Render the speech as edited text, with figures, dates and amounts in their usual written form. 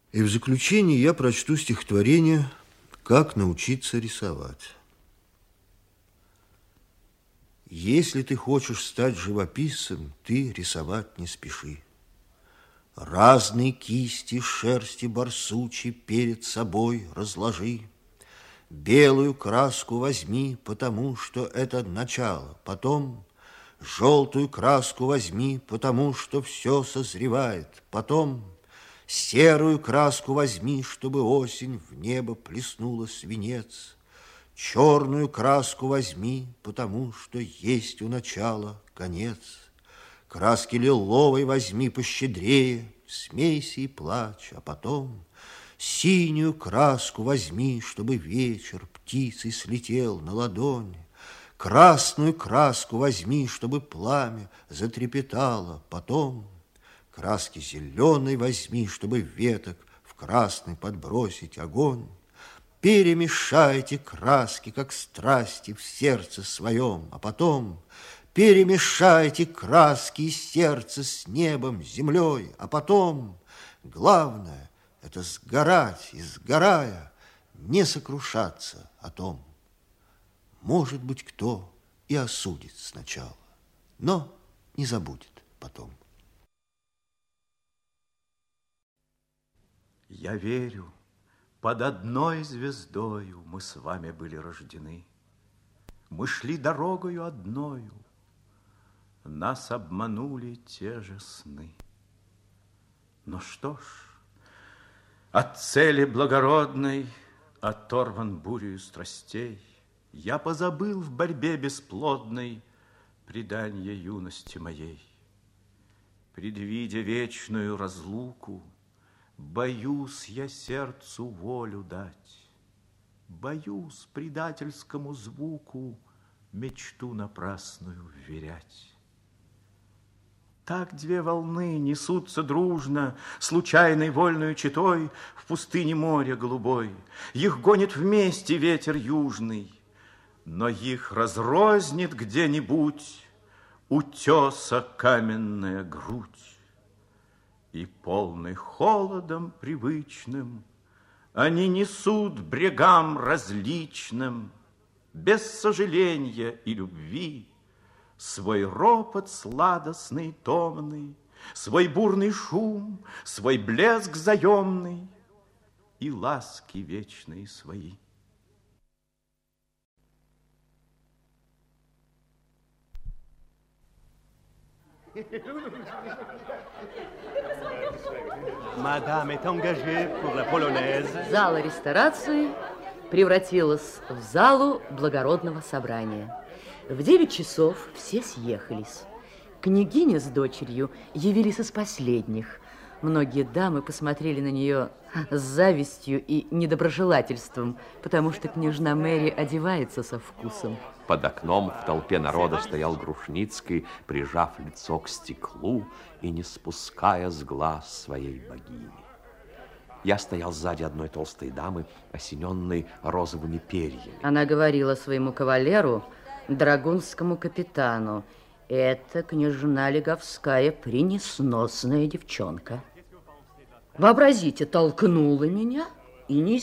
И в заключение я прочту стихотворение «Как научиться рисовать». Если ты хочешь стать живописцем, ты рисовать не спеши. Разные кисти шерсти барсучьей перед собой разложи. Белую краску возьми, потому что это начало. Потом желтую краску возьми, потому что все созревает. Потом серую краску возьми, чтобы осень в небо плеснула свинец. Черную краску возьми, потому что есть у начала конец. Краски лиловой возьми пощедрее, смейся и плачь, а потом синюю краску возьми, чтобы вечер птицей слетел на ладонь. Красную краску возьми, чтобы пламя затрепетало, потом краски зеленой возьми, чтобы веток в красный подбросить огонь. Перемешайте краски, как страсти в сердце своем, а потом перемешайте краски и сердце с небом, землей, а потом главное – это сгорать и, сгорая, не сокрушаться о том. Может быть, кто и осудит сначала, но не забудет потом. Я верю, под одной звездою мы с вами были рождены. Мы шли дорогою одною, нас обманули те же сны. Но что ж, от цели благородной оторван бурею страстей, я позабыл в борьбе бесплодной преданье юности моей. Предвидя вечную разлуку, боюсь я сердцу волю дать, боюсь предательскому звуку мечту напрасную вверять. Так две волны несутся дружно, случайной вольную четой в пустыне моря голубой. Их гонит вместе ветер южный, но их разрознет где-нибудь утеса каменная грудь. И полный холодом привычным они несут брегам различным, без сожаления и любви, свой ропот сладостный, томный, свой бурный шум, свой блеск заемный и ласки вечные свои. Madame est engagée pour la polonaise. Зала ресторации превратилась в залу благородного собрания. В 9 часов все съехались. Княгиня с дочерью явились из последних. Многие дамы посмотрели на нее с завистью и недоброжелательством, потому что княжна Мэри одевается со вкусом. Под окном в толпе народа стоял Грушницкий, прижав лицо к стеклу и не спуская с глаз своей богини. Я стоял сзади одной толстой дамы, осененной розовыми перьями. Она говорила своему кавалеру, драгунскому капитану: «Это княжна Леговская, пренесносная девчонка. Вообразите, толкнула меня и не